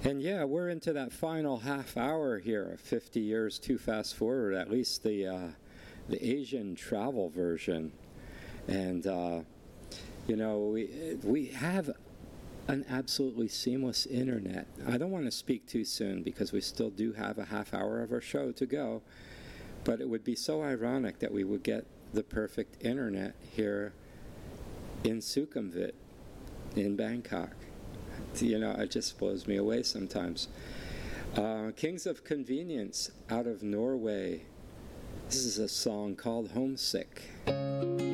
And yeah, we're into that final half hour here, 50 years too fast forward, at least the Asian travel version. And, we have an absolutely seamless internet. I don't want to speak too soon because we still do have a half hour of our show to go. But it would be so ironic that we would get the perfect internet here in Sukhumvit, in Bangkok. It just blows me away sometimes. Kings of Convenience out of Norway. This is a song called Homesick.